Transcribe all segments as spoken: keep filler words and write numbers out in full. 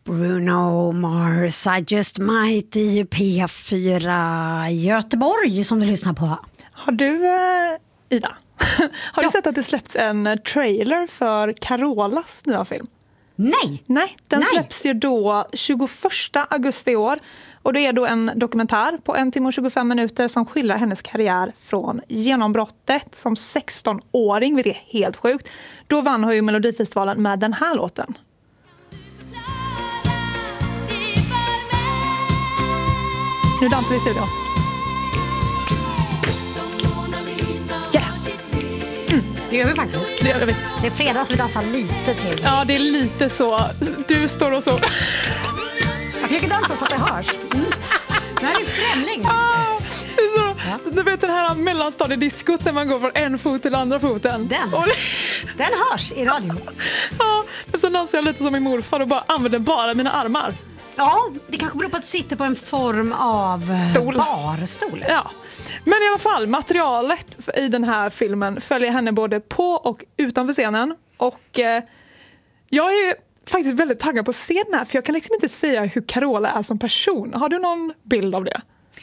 Bruno Mars, I just might i P fyra Göteborg som du lyssnar på. Har du, eh, Ida, har ja. du sett att det släppts en trailer för Carolas nya film? Nej. Nej, den Nej. släpps ju då tjugoförsta augusti i år. Och det är då en dokumentär på en timme och tjugofem minuter som skildrar hennes karriär från genombrottet som sexton-åring, vilket är helt sjukt. Då vann hon ju Melodifestivalen med den här låten. Nu dansar vi i studion. Yeah. Mm, det gör vi faktiskt. Det gör vi. Det är fredag så vi dansar lite till. Ja, det är lite så. Du står och så. Jag försöker dansa så att det hörs. Mm. Det här är främling. Ah, så, ja. Du vet den här mellanstadiediskot när man går från en fot till andra foten. Den. Och, den hörs i radio. Ja, men så dansar jag lite som min morfar och bara använder bara mina armar. Ja, det kanske beror på att du sitter på en form av Stol. barstol. Ja, men i alla fall, materialet i den här filmen följer henne både på och utanför scenen. Och eh, jag är faktiskt väldigt taggad på att se den här, för jag kan liksom inte säga hur Carola är som person. Har du någon bild av det?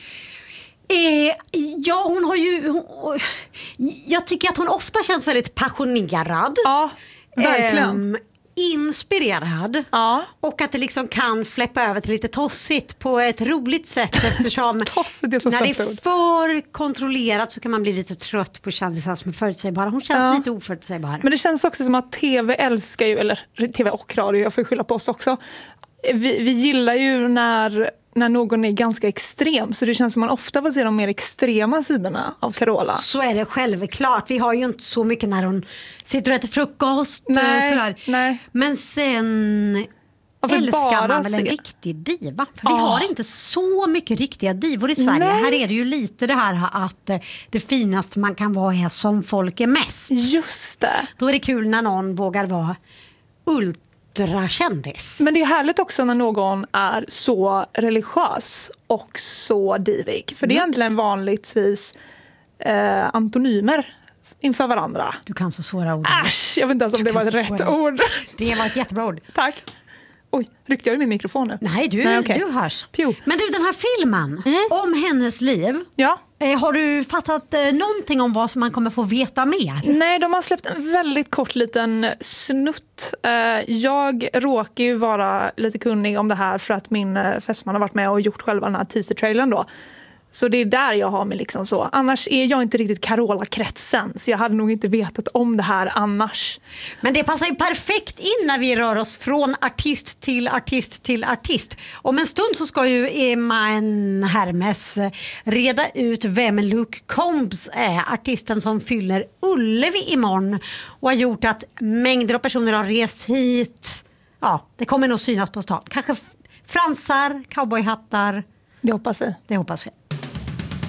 Eh, ja, hon har ju... Hon, jag tycker att hon ofta känns väldigt passionerad. Ja, verkligen. Eh, inspirerad. Ja. Och att det liksom kan fläppa över till lite tossigt på ett roligt sätt eftersom tossigt är så när det ord. är för kontrollerat så kan man bli lite trött på kändisar som är förutsägbara. Hon känns ja. lite oförutsägbar. Men det känns också som att tv älskar ju, eller tv och radio, jag får skylla på oss också. Vi, vi gillar ju när, när någon är ganska extrem, så det känns som man ofta får se de mer extrema sidorna av Carola. Så är det självklart. Vi har ju inte så mycket när hon sitter och äter frukost. Nej, sådär. nej. Men sen ja, älskar man väl se. en riktig diva. För vi oh. har inte så mycket riktiga divor i Sverige. Nej. Här är det ju lite det här att det finaste man kan vara är som folk är mest. Just det. Då är det kul när någon vågar vara ultrakändis. Men det är härligt också när någon är så religiös och så divig. För det är Mm. egentligen vanligtvis eh, antonymer inför varandra. Du kan så svåra ord. Äsch, jag vet inte ens om Du det var kan ett så rätt svåra. ord. Det var ett jättebra ord. Tack. Oj, ryckte jag i min mikrofon nu? Nej, du, Nej, okay. du hörs. Pew. Men du, den här filmen Mm. om hennes liv. Ja. Eh, har du fattat eh, någonting om vad som man kommer få veta mer? Nej, de har släppt en väldigt kort liten snutt. Eh, jag råkar ju vara lite kunnig om det här för att min eh, fästman har varit med och gjort själva den här teaser-trailern då. Så det är där jag har mig liksom så. Annars är jag inte riktigt Carola-kretsen, så jag hade nog inte vetat om det här annars. Men det passar ju perfekt in när vi rör oss från artist till artist till artist. Om en stund så ska ju Emma N. Hermes reda ut vem Luke Combs är. Artisten som fyller Ullevi imorgon och har gjort att mängder av personer har rest hit. Ja, det kommer nog synas på stan. Kanske fransar, cowboyhattar. Det hoppas vi. Det hoppas vi.